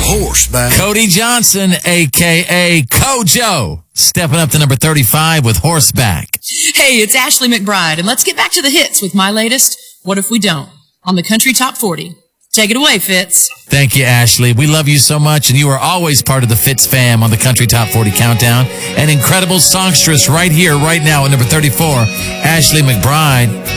Horseback. Cody Johnson, a.k.a. Kojo, stepping up to number 35 with Horseback. Hey, it's Ashley McBride, and let's get back to the hits with my latest, What If We Don't, on the Country Top 40. Take it away, Fitz. Thank you, Ashley. We love you so much, and you are always part of the Fitz fam on the Country Top 40 Countdown. An incredible songstress right here, right now at number 34, Ashley McBride.